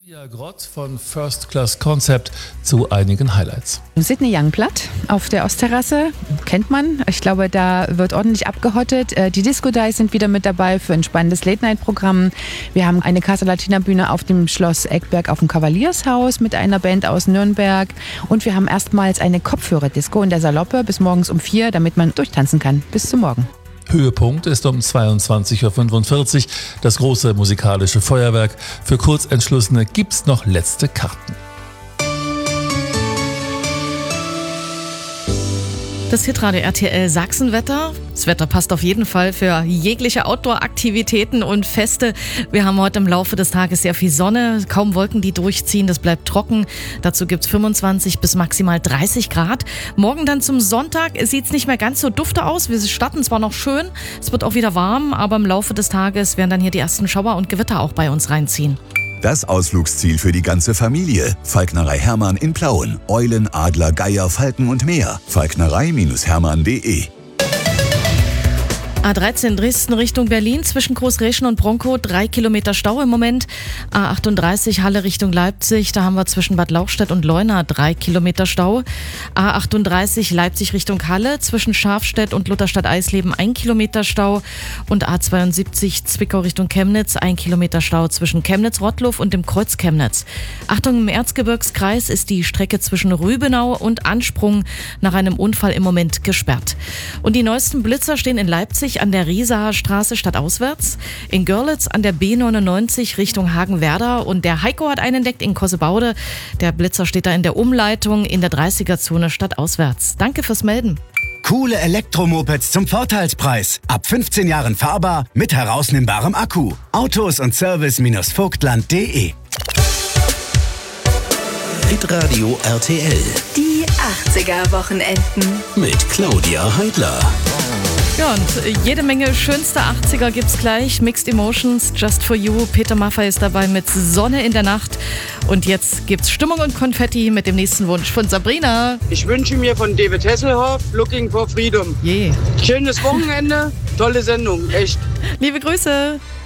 Pia Grott von First Class Concept zu einigen Highlights. Sydney Youngblood auf der Ostterrasse, kennt man. Ich glaube, da wird ordentlich abgehottet. Die Disco Dice sind wieder mit dabei für ein spannendes Late-Night-Programm. Wir haben eine Casa Latina Bühne auf dem Schloss Eckberg auf dem Kavaliershaus mit einer Band aus Nürnberg. Und wir haben erstmals eine Kopfhörer-Disco in der Saloppe bis morgens um 4, damit man durchtanzen kann. Bis zum Morgen. Höhepunkt ist um 22.45 Uhr das große musikalische Feuerwerk. Für Kurzentschlossene gibt's noch letzte Karten. Das Hitradio RTL Sachsenwetter. Das Wetter passt auf jeden Fall für jegliche Outdoor-Aktivitäten und Feste. Wir haben heute im Laufe des Tages sehr viel Sonne, kaum Wolken, die durchziehen. Das bleibt trocken. Dazu gibt's 25 bis maximal 30 Grad. Morgen dann zum Sonntag sieht's nicht mehr ganz so dufte aus. Wir starten zwar noch schön, es wird auch wieder warm, aber im Laufe des Tages werden dann hier die ersten Schauer und Gewitter auch bei uns reinziehen. Das Ausflugsziel für die ganze Familie. Falknerei Hermann in Plauen. Eulen, Adler, Geier, Falken und mehr. Falknerei-hermann.de. A13 Dresden Richtung Berlin zwischen Großreschen und Bronkow 3 Kilometer Stau im Moment. A38 Halle Richtung Leipzig, da haben wir zwischen Bad Lauchstädt und Leuna 3 Kilometer Stau. A38 Leipzig Richtung Halle zwischen Schafstedt und Lutherstadt-Eisleben 1 Kilometer Stau. Und A72 Zwickau Richtung Chemnitz 1 Kilometer Stau zwischen Chemnitz-Rottluff und dem Kreuz Chemnitz. Achtung, im Erzgebirgskreis ist die Strecke zwischen Rübenau und Ansprung nach einem Unfall im Moment gesperrt. Und die neuesten Blitzer stehen in Leipzig an der Riesaer Straße stadtauswärts, in Görlitz an der B99 Richtung Hagenwerder und der Heiko hat einen entdeckt in Kossebaude. Der Blitzer steht da in der Umleitung in der 30er-Zone stadtauswärts. Danke fürs Melden. Coole Elektromopeds zum Vorteilspreis. Ab 15 Jahren fahrbar mit herausnehmbarem Akku. Autos und Service-Vogtland.de. Hitradio RTL. Die 80er-Wochenenden. Mit Claudia Heidler. Ja, und jede Menge schönste 80er gibt's gleich. Mixed Emotions, Just For You. Peter Maffay ist dabei mit Sonne in der Nacht. Und jetzt gibt's Stimmung und Konfetti mit dem nächsten Wunsch von Sabrina. Ich wünsche mir von David Hasselhoff Looking for Freedom. Je. Schönes Wochenende, tolle Sendung, echt. Liebe Grüße.